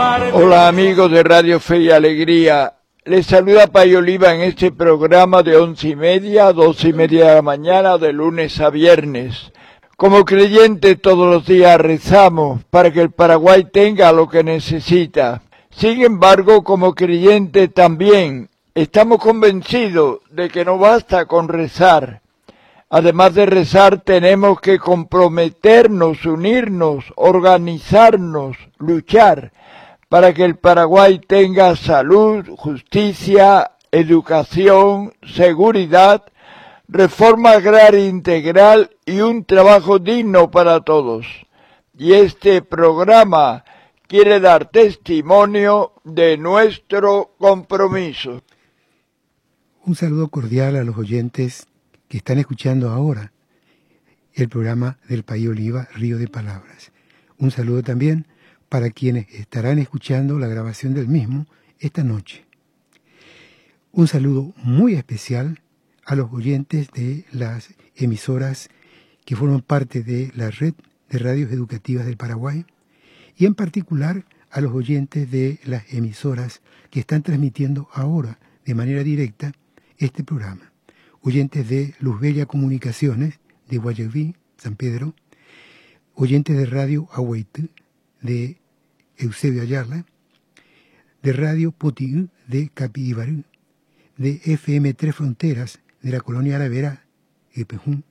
Hola amigos de Radio Fe y Alegría, les saluda Pay Oliva en este programa de 11:30 a 12:30 de la mañana de lunes a viernes. Como creyentes todos los días rezamos para que el Paraguay tenga lo que necesita. Sin embargo, como creyentes también estamos convencidos de que no basta con rezar. Además de rezar, tenemos que comprometernos, unirnos, organizarnos, luchar para que el Paraguay tenga salud, justicia, educación, seguridad, reforma agraria integral y un trabajo digno para todos. Y este programa quiere dar testimonio de nuestro compromiso. Un saludo cordial a los oyentes que están escuchando ahora el programa del Pay Oliva, Río de Palabras. Un saludo también para quienes estarán escuchando la grabación del mismo esta noche. Un saludo muy especial a los oyentes de las emisoras que forman parte de la red de radios educativas del Paraguay y en particular a los oyentes de las emisoras que están transmitiendo ahora de manera directa este programa. Oyentes de Luz Bella Comunicaciones de Guayaquil, San Pedro, oyentes de Radio Ahuaytú de Eusebio Ayala, de Radio Potiú de Capibarú, de FM Tres Fronteras de la Colonia Aravera, Epejún,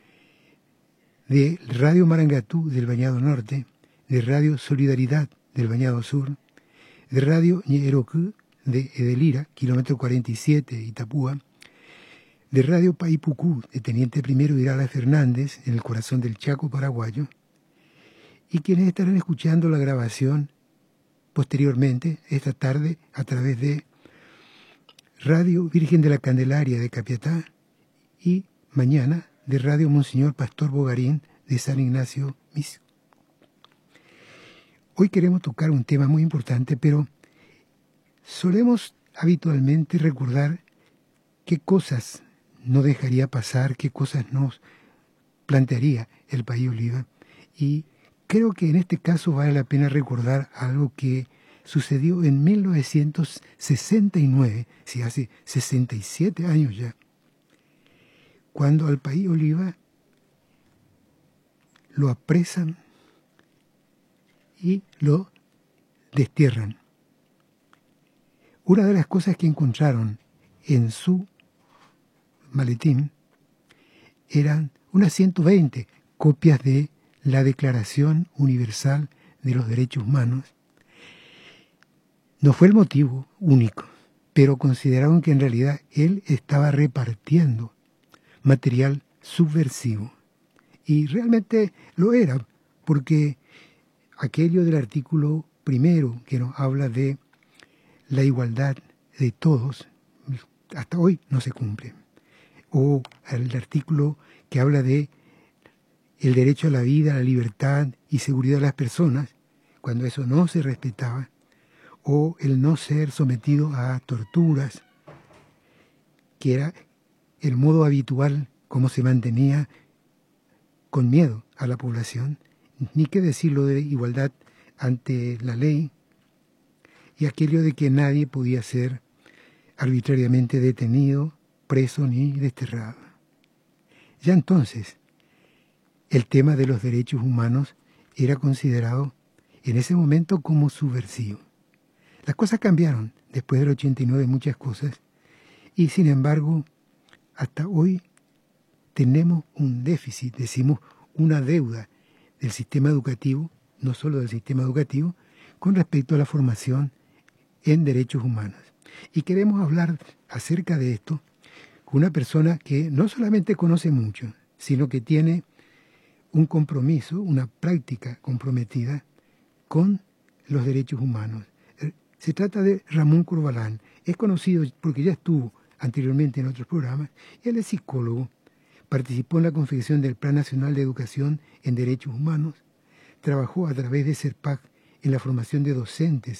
de Radio Marangatú del Bañado Norte, de Radio Solidaridad del Bañado Sur, de Radio Ñerocu de Edelira, kilómetro 47, Itapúa, de Radio Paipucú de Teniente Primero Irala Fernández, en el corazón del Chaco paraguayo, y quienes estarán escuchando la grabación posteriormente, esta tarde, a través de Radio Virgen de la Candelaria de Capiatá y mañana de Radio Monseñor Pastor Bogarín de San Ignacio Miss. Hoy queremos tocar un tema muy importante, pero solemos habitualmente recordar qué cosas no dejaría pasar, qué cosas nos plantearía el Pay Oliva. Y creo que en este caso vale la pena recordar algo que sucedió en 1969, sí, hace 67 años ya, cuando al Pay Oliva lo apresan y lo destierran. Una de las cosas que encontraron en su maletín eran unas 120 copias de la Declaración Universal de los Derechos Humanos. No fue el motivo único, pero consideraron que en realidad él estaba repartiendo material subversivo. Y realmente lo era, porque aquello del artículo primero que nos habla de la igualdad de todos, hasta hoy no se cumple. O el artículo que habla de el derecho a la vida, a la libertad y seguridad de las personas, cuando eso no se respetaba, o el no ser sometido a torturas, que era el modo habitual como se mantenía con miedo a la población, ni qué decirlo de igualdad ante la ley, y aquello de que nadie podía ser arbitrariamente detenido, preso ni desterrado. Ya entonces, el tema de los derechos humanos era considerado en ese momento como subversivo. Las cosas cambiaron después del 89, muchas cosas, y sin embargo, hasta hoy tenemos un déficit, decimos una deuda del sistema educativo, no solo del sistema educativo, con respecto a la formación en derechos humanos. Y queremos hablar acerca de esto con una persona que no solamente conoce mucho, sino que tiene un compromiso, una práctica comprometida con los derechos humanos. Se trata de Ramón Corbalán. Es conocido porque ya estuvo anteriormente en otros programas. Él es psicólogo, participó en la confección del Plan Nacional de Educación en Derechos Humanos, trabajó a través de CERPAC en la formación de docentes